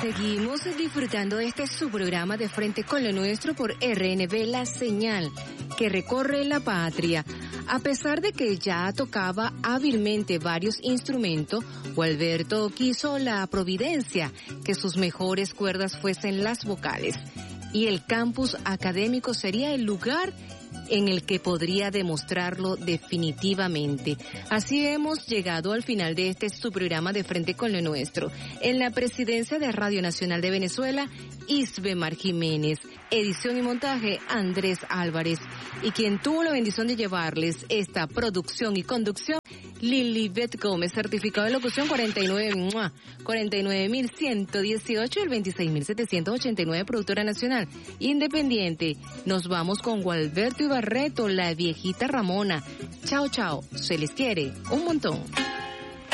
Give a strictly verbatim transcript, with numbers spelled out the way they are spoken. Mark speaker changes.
Speaker 1: seguimos disfrutando de este su programa de Frente con lo Nuestro por R N V, la señal que recorre la patria. A pesar de que ya tocaba hábilmente varios instrumentos, Gualberto quiso la providencia que sus mejores cuerdas fuesen las vocales, y el campus académico sería el lugar en el que podría demostrarlo definitivamente. Así hemos llegado al final de este su programa de Frente con lo Nuestro. En la presidencia de Radio Nacional de Venezuela, Isbemar Jiménez. Edición y montaje, Andrés Álvarez. Y quien tuvo la bendición de llevarles esta producción y conducción, Lilibet Gómez. Certificado de locución cuarenta y nueve mil ciento dieciocho y el veintiséis mil setecientos ochenta y nueve, productora nacional independiente. Nos vamos con Gualberto Ibarreto, la viejita Ramona. Chao, chao. Se les quiere un montón.